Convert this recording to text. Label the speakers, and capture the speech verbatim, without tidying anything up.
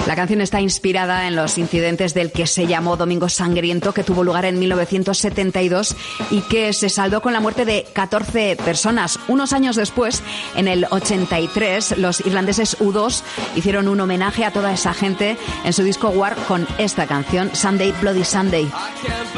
Speaker 1: La canción está inspirada en los incidentes del que se llamó Domingo Sangriento, que tuvo lugar en mil novecientos setenta y dos y que se saldó con la muerte de catorce personas. Unos años después, en el ochenta y tres, los irlandeses U dos hicieron un homenaje a toda esa gente en su disco War con esta canción, Sunday Bloody Sunday.